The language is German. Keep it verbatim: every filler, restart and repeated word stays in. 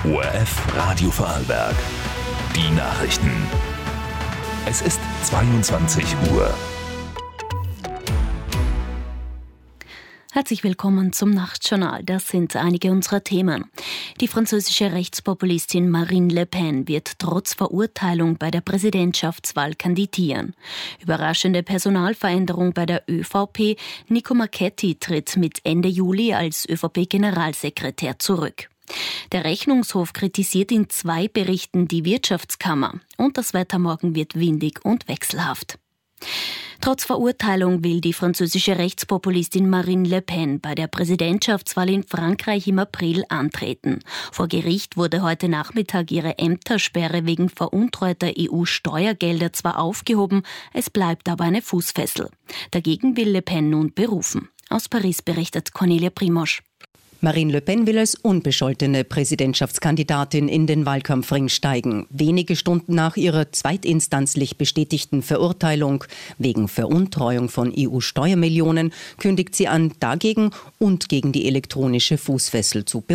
O R F Radio Vorarlberg. Die Nachrichten. Es ist zweiundzwanzig Uhr. Herzlich willkommen zum Nachtjournal. Das sind einige unserer Themen. Die französische Rechtspopulistin Marine Le Pen wird trotz Verurteilung bei der Präsidentschaftswahl kandidieren. Überraschende Personalveränderung bei der ÖVP. Nico Marchetti tritt mit Ende Juli als ÖVP-Generalsekretär zurück. Der Rechnungshof kritisiert in zwei Berichten die Wirtschaftskammer. Und das Wetter morgen wird windig und wechselhaft. Trotz Verurteilung will die französische Rechtspopulistin Marine Le Pen bei der Präsidentschaftswahl in Frankreich im April antreten. Vor Gericht wurde heute Nachmittag ihre Ämtersperre wegen veruntreuter E U-Steuergelder zwar aufgehoben, es bleibt aber eine Fußfessel. Dagegen will Le Pen nun berufen. Aus Paris berichtet Cornelia Primosch. Marine Le Pen will als unbescholtene Präsidentschaftskandidatin in den Wahlkampfring steigen. Wenige Stunden nach ihrer zweitinstanzlich bestätigten Verurteilung wegen Veruntreuung von E U-Steuermillionen kündigt sie an, dagegen und gegen die elektronische Fußfessel zu berufen.